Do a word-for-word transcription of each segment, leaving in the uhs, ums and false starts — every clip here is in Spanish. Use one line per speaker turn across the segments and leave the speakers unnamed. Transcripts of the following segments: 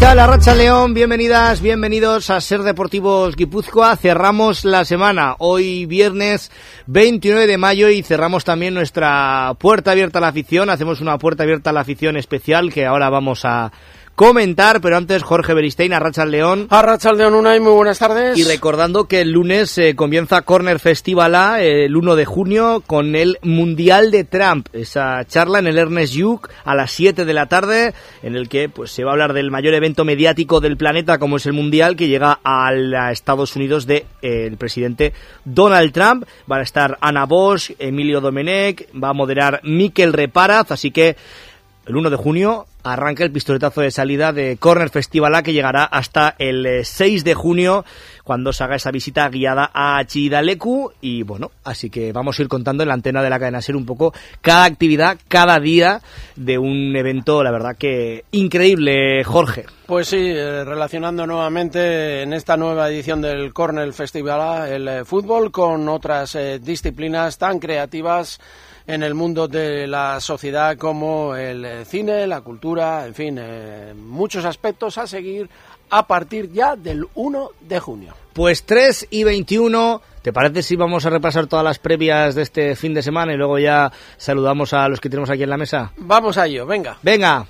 tal, Arratsalde León, bienvenidas, bienvenidos a Ser Deportivos Guipúzcoa. Cerramos la semana, hoy viernes veintinueve de mayo, y cerramos también nuestra puerta abierta a la afición. Hacemos una puerta abierta a la afición especial que ahora vamos a comentar, pero antes Jorge Beristain, Arratsalde León.
Arratsalde León, Unai, muy buenas tardes.
Y recordando que el lunes eh, comienza Corner Festival eh, el uno de junio con el Mundial de Trump, esa charla en el Ernest Lluch a las siete de la tarde, en el que pues se va a hablar del mayor evento mediático del planeta como es el Mundial, que llega a, a Estados Unidos de eh, el presidente Donald Trump. Van a estar Ana Bosch, Emilio Domenech, va a moderar Mikel Reparaz, así que el uno de junio arranca el pistoletazo de salida de Corner Festival, que llegará hasta el seis de junio, cuando se haga esa visita guiada a Chillida-Leku. Y bueno, así que vamos a ir contando en la antena de la cadena SER un poco cada actividad, cada día de un evento, la verdad que increíble, Jorge.
Pues sí, eh, relacionando nuevamente en esta nueva edición del Corner Festival el eh, fútbol con otras eh, disciplinas tan creativas en el mundo de la sociedad como el cine, la cultura, en fin, eh, muchos aspectos a seguir a partir ya del uno de junio.
Pues tres y veintiuno, ¿te parece si vamos a repasar todas las previas de este fin de semana y luego ya saludamos a los que tenemos aquí en la mesa?
Vamos a ello, venga.
Venga.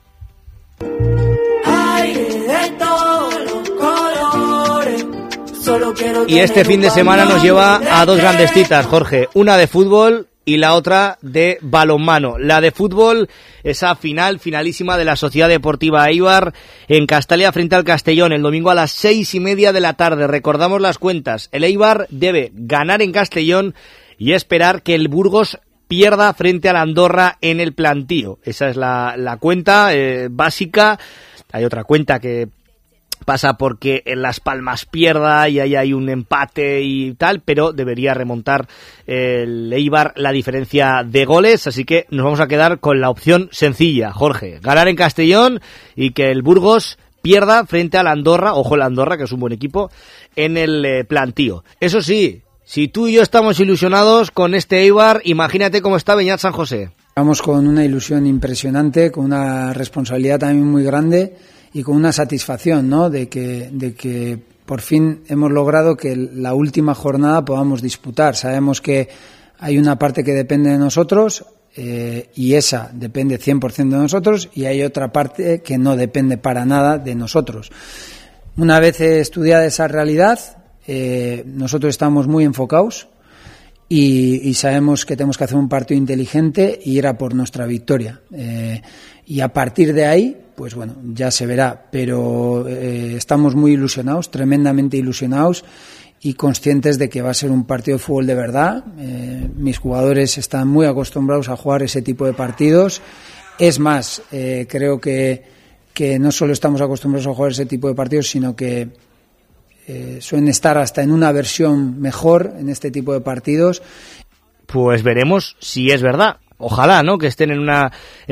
Y este fin de semana nos lleva a dos grandes citas, Jorge, una de fútbol y la otra de balonmano. La de fútbol, esa final, finalísima de la Sociedad Deportiva Eibar en Castalia frente al Castellón, el domingo a las seis y media de la tarde. Recordamos las cuentas, el Eibar debe ganar en Castellón y esperar que el Burgos pierda frente al Andorra en el Plantío. Esa es la, la cuenta eh, básica. Hay otra cuenta que pasa porque en Las Palmas pierda y ahí hay un empate y tal, pero debería remontar el Eibar la diferencia de goles, así que nos vamos a quedar con la opción sencilla, Jorge, ganar en Castellón y que el Burgos pierda frente al Andorra, ojo el Andorra que es un buen equipo, en el eh, Plantío. Eso sí, si tú y yo estamos ilusionados con este Eibar, imagínate cómo está Beñat San José.
Vamos con una ilusión impresionante, con una responsabilidad también muy grande y con una satisfacción, ¿no?, de que, de que por fin hemos logrado que la última jornada podamos disputar. Sabemos que hay una parte que depende de nosotros eh, y esa depende cien por ciento de nosotros, y hay otra parte que no depende para nada de nosotros. Una vez estudiada esa realidad, eh, nosotros estamos muy enfocados y, y sabemos que tenemos que hacer un partido inteligente y ir a por nuestra victoria. Eh, y a partir de ahí, pues bueno, ya se verá, pero eh, estamos muy ilusionados, tremendamente ilusionados y conscientes de que va a ser un partido de fútbol de verdad. Eh, mis jugadores están muy acostumbrados a jugar ese tipo de partidos. Es más, eh, creo que, que no solo estamos acostumbrados a jugar ese tipo de partidos, sino que eh, suelen estar hasta en una versión mejor en este tipo de partidos.
Pues veremos si es verdad. Ojalá, ¿no?, que estén en una